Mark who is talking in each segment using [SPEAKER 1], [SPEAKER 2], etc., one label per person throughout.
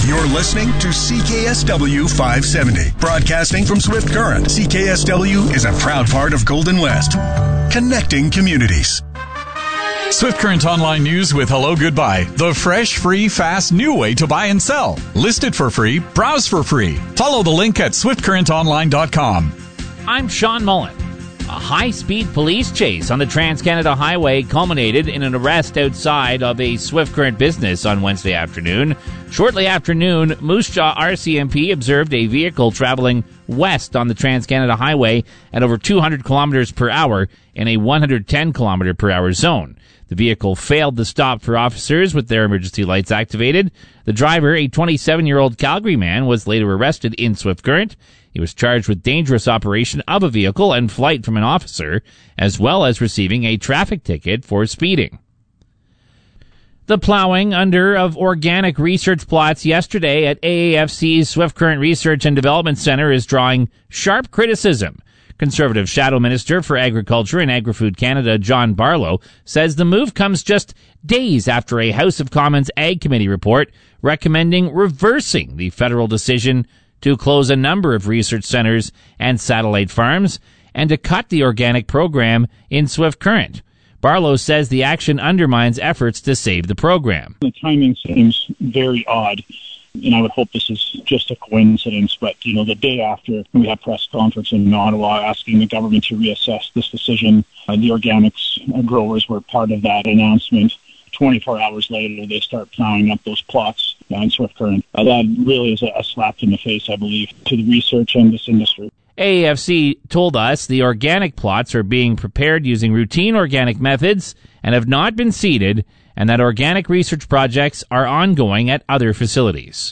[SPEAKER 1] You're listening to CKSW 570. Broadcasting from Swift Current, CKSW is a proud part of Golden West. Connecting communities.
[SPEAKER 2] Swift Current Online News with Hello Goodbye. The fresh, free, fast, new way to buy and sell. List it for free. Browse for free. Follow the link at swiftcurrentonline.com.
[SPEAKER 3] I'm Sean Mullen. A high-speed police chase on the Trans-Canada Highway culminated in an arrest outside of a Swift Current business on Wednesday afternoon. Shortly after noon, Moose Jaw RCMP observed a vehicle traveling west on the Trans-Canada Highway at over 200 kilometers per hour in a 110 kilometer per hour zone. The vehicle failed to stop for officers with their emergency lights activated. The driver, a 27-year-old Calgary man, was later arrested in Swift Current. He was charged with dangerous operation of a vehicle and flight from an officer, as well as receiving a traffic ticket for speeding. The plowing under of organic research plots yesterday at AAFC's Swift Current Research and Development Center is drawing sharp criticism. Conservative Shadow Minister for Agriculture and Agri-Food Canada, John Barlow, says the move comes just days after a House of Commons Ag Committee report recommending reversing the federal decision to close a number of research centers and satellite farms and to cut the organic program in Swift Current. Barlow says the action undermines efforts to save the program.
[SPEAKER 4] The timing seems very odd, and I would hope this is just a coincidence, but, the day after we had a press conference in Ottawa asking the government to reassess this decision, the organics growers were part of that announcement. 24 hours later, they start plowing up those plots in Swift Current. That really is a slap in the face, I believe, to the research and this industry.
[SPEAKER 3] AAFC told us the organic plots are being prepared using routine organic methods and have not been seeded, and that organic research projects are ongoing at other facilities.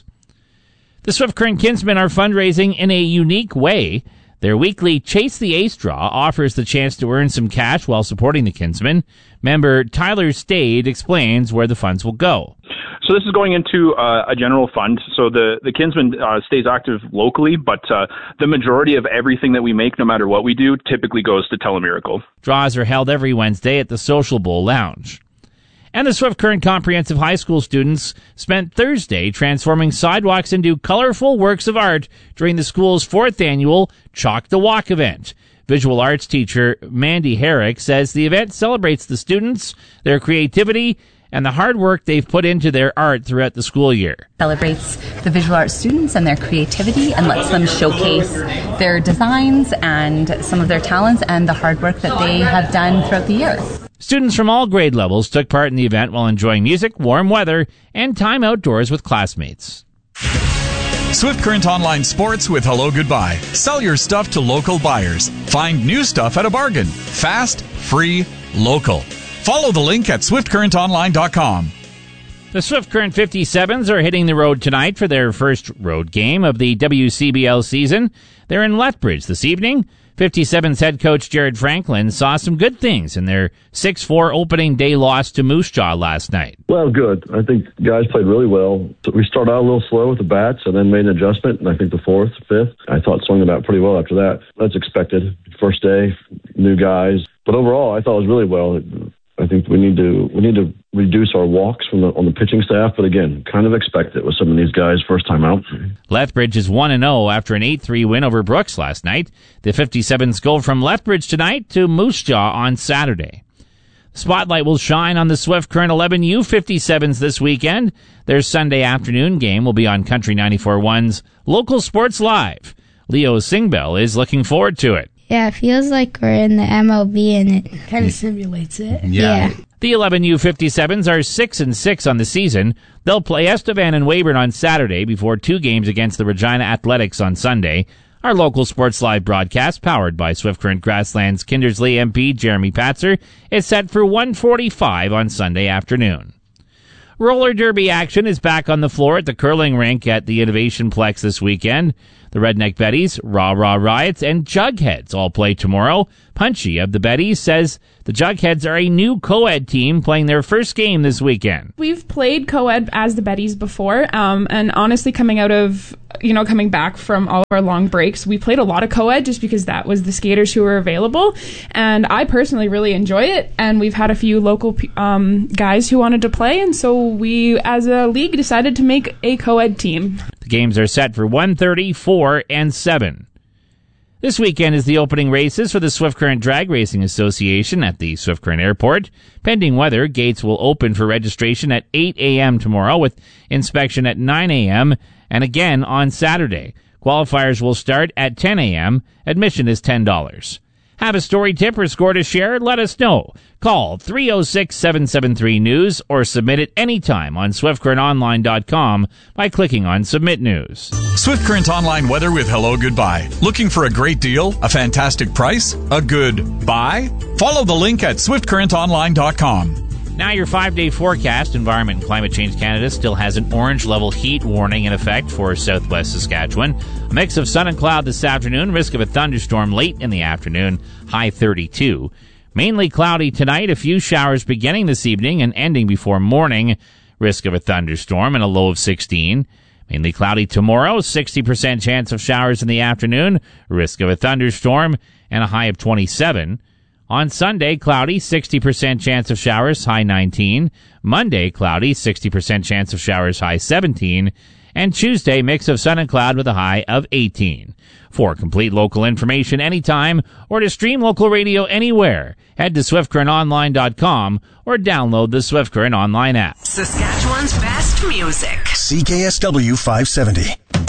[SPEAKER 3] The Swift Current Kinsmen are fundraising in a unique way. Their weekly Chase the Ace draw offers the chance to earn some cash while supporting the Kinsmen. Member Tyler Stade explains where the funds will go.
[SPEAKER 5] So this is going into a general fund. So the Kinsmen stays active locally, but the majority of everything that we make, no matter what we do, typically goes to Telemiracle.
[SPEAKER 3] Draws are held every Wednesday at the Social Bowl Lounge. And the Swift Current Comprehensive High School students spent Thursday transforming sidewalks into colorful works of art during the school's 4th annual Chalk the Walk event. Visual arts teacher Mandy Herrick says the event celebrates the students, their creativity, and the hard work they've put into their art throughout the school year.
[SPEAKER 6] Celebrates the visual arts students and their creativity and lets them showcase their designs and some of their talents and the hard work that they have done throughout the year.
[SPEAKER 3] Students from all grade levels took part in the event while enjoying music, warm weather, and time outdoors with classmates.
[SPEAKER 2] Swift Current Online Sports with Hello Goodbye. Sell your stuff to local buyers. Find new stuff at a bargain. Fast, free, local. Follow the link at swiftcurrentonline.com.
[SPEAKER 3] The Swift Current 57s are hitting the road tonight for their first road game of the WCBL season. They're in Lethbridge this evening. 57's head coach Jared Franklin saw some good things in their 6-4 opening day loss to Moose Jaw last night.
[SPEAKER 7] Well, good. I think the guys played really well. We started out a little slow with the bats and then made an adjustment, and I think the 4th, 5th, I thought swung the bat pretty well after that. That's expected. First day, new guys. But overall, I thought it was really well. I think we need to reduce our walks on the pitching staff, but again, kind of expect it with some of these guys first time out.
[SPEAKER 3] Lethbridge is 1-0 after an 8-3 win over Brooks last night. The 57s go from Lethbridge tonight to Moose Jaw on Saturday. The spotlight will shine on the Swift Current 11U 57s this weekend. Their Sunday afternoon game will be on Country 94.1's Local Sports Live. Leo Singbell is looking forward to it.
[SPEAKER 8] Yeah, it feels like we're in the MLB and it kind of simulates it. Yeah.
[SPEAKER 3] The 11U 57s are 6-6 on the season. They'll play Estevan and Weyburn on Saturday before 2 games against the Regina Athletics on Sunday. Our local sports live broadcast, powered by Swift Current Grasslands Kindersley MP Jeremy Patzer, is set for 1:45 on Sunday afternoon. Roller derby action is back on the floor at the curling rink at the Innovation Plex this weekend. The Redneck Betties, Rah Rah Riots, and Jugheads all play tomorrow. Punchy of the Betties says the Jugheads are a new co-ed team playing their first game this weekend.
[SPEAKER 9] We've played co-ed as the Betties before, and honestly coming out of coming back from all of our long breaks, we played a lot of co-ed just because that was the skaters who were available. And I personally really enjoy it. And we've had a few local guys who wanted to play. And so we, as a league, decided to make a co-ed team.
[SPEAKER 3] The games are set for 1:30, 4, and 7. This weekend is the opening races for the Swift Current Drag Racing Association at the Swift Current Airport. Pending weather, gates will open for registration at 8 a.m. tomorrow with inspection at 9 a.m. and again on Saturday. Qualifiers will start at 10 a.m. Admission is $10. Have a story, tip, or score to share? Let us know. Call 306-773-NEWS or submit it anytime on SwiftCurrentOnline.com by clicking on Submit News.
[SPEAKER 2] Swift Current Online weather with Hello Goodbye. Looking for a great deal? A fantastic price? A good buy? Follow the link at SwiftCurrentOnline.com.
[SPEAKER 3] Now your 5-day forecast. Environment and Climate Change Canada still has an orange level heat warning in effect for southwest Saskatchewan. A mix of sun and cloud this afternoon. Risk of a thunderstorm late in the afternoon. High 32. Mainly cloudy tonight. A few showers beginning this evening and ending before morning. Risk of a thunderstorm and a low of 16. Mainly cloudy tomorrow. 60% chance of showers in the afternoon. Risk of a thunderstorm and a high of 27. On Sunday, cloudy, 60% chance of showers, high 19. Monday, cloudy, 60% chance of showers, high 17. And Tuesday, mix of sun and cloud with a high of 18. For complete local information anytime or to stream local radio anywhere, head to SwiftCurrentOnline.com or download the Swift Current Online app.
[SPEAKER 10] Saskatchewan's best music.
[SPEAKER 1] CKSW 570.